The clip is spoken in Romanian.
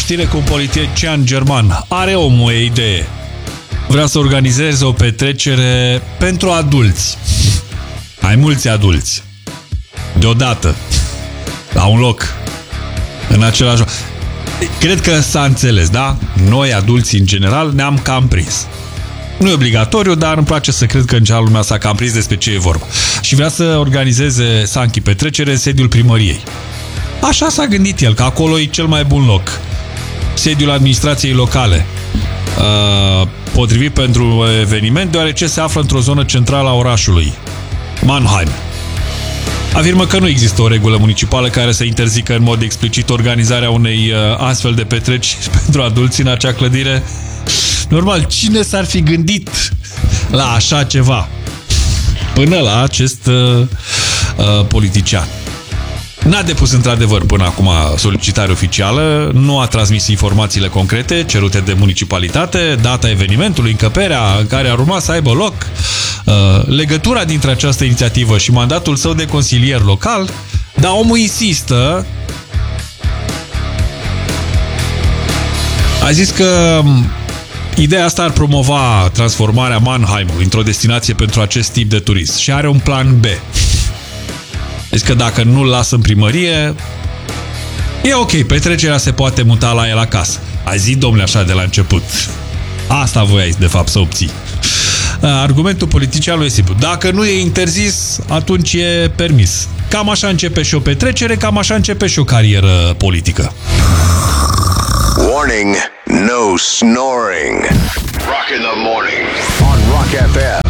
știre cu un politician german. Are omul o idee. Vrea să organizeze o petrecere pentru adulți. Mai mulți adulți. Deodată. La un loc. În același loc. Cred că s-a înțeles, da? Noi, adulții, în general, ne-am cam prins. Nu e obligatoriu, dar îmi place să cred că în general lumea s-a cam prins despre ce e vorba. Și vrea să organizeze Sanchi petrecere în sediul primăriei. Așa s-a gândit el, că acolo e cel mai bun loc. Sediul administrației locale. Potrivit pentru eveniment, deoarece se află într-o zonă centrală a orașului, Mannheim. Afirmă că nu există o regulă municipală care să interzică în mod explicit organizarea unei astfel de petreceri pentru adulți în acea clădire. Normal, cine s-ar fi gândit la așa ceva? Până la acest politician. N-a depus într-adevăr până acum solicitare oficială, nu a transmis informațiile concrete cerute de municipalitate, data evenimentului, încăperea în care ar urma să aibă loc, legătura dintre această inițiativă și mandatul său de consilier local, dar omul insistă. A zis că ideea asta ar promova transformarea Mannheimului într-o destinație pentru acest tip de turism și are un plan B. Deci că dacă nu-l lasă în primărie, e ok, petrecerea se poate muta la el acasă. Ai zis, domnule, așa de la început. Asta voiai, de fapt, să obții. Argumentul politicianului e simplu. Dacă nu e interzis, atunci e permis. Cam așa începe și o petrecere, cam așa începe și o carieră politică. Warning, no snoring. Rock in the morning on Rock FM.